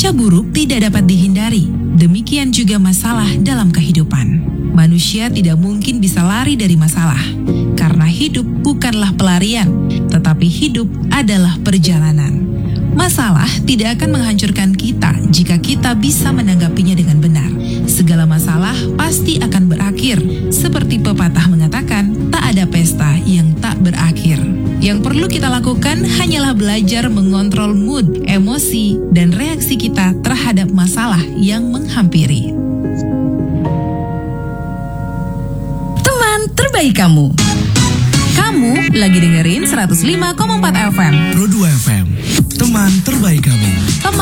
Cuaca buruk tidak dapat dihindari, demikian juga masalah dalam kehidupan. Manusia tidak mungkin bisa lari dari masalah, karena hidup bukanlah pelarian, tetapi hidup adalah perjalanan. Masalah tidak akan menghancurkan kita jika kita bisa menanggapinya dengan benar. Segala masalah pasti akan berakhir, seperti pepatah mengatakan, tak ada pesta yang tak berakhir. Yang perlu kita lakukan hanyalah belajar mengontrol mood, emosi, dan reaksi kita terhadap masalah yang menghampiri. Teman terbaik kamu. Kamu lagi dengerin 105,4 FM. Pro 2 FM, teman terbaik kamu.